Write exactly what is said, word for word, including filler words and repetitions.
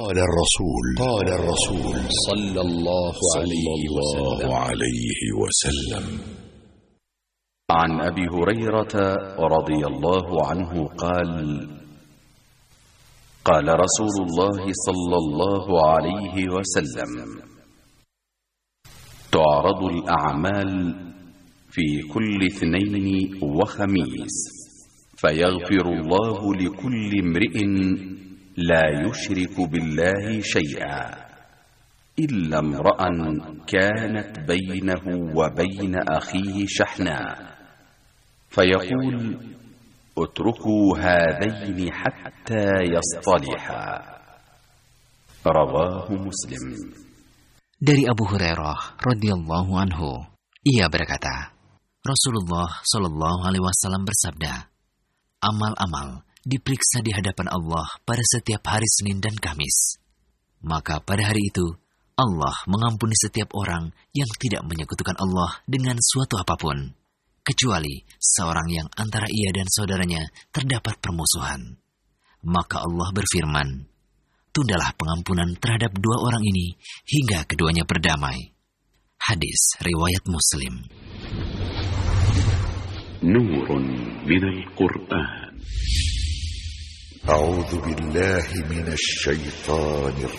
قال الرسول قال الرسول صلى الله عليه وسلم. عن أبي هريرة رضي الله عنه قال: قال رسول الله صلى الله عليه وسلم: تعرض الأعمال في كل اثنين وخميس، فيغفر الله لكل امرئ لا يشرك بالله شيئا إلا امرأ كانت بينه وبين أخيه شحناء، فيقول: اتركوا هذين حتى يصطلحا. رواه مسلم. Dari Abu Hurairah radhiyallahu anhu, ia berkata, Rasulullah shallallahu alaihi wasallam bersabda, amal-amal diperiksa di hadapan Allah pada setiap hari Senin dan Kamis. Maka pada hari itu, Allah mengampuni setiap orang yang tidak menyekutukan Allah dengan suatu apapun, kecuali seorang yang antara ia dan saudaranya terdapat permusuhan. Maka Allah berfirman, tundalah pengampunan terhadap dua orang ini hingga keduanya berdamai. Hadis riwayat Muslim. Nurun minal Qur'an. A'udzu billahi minasy syaithanir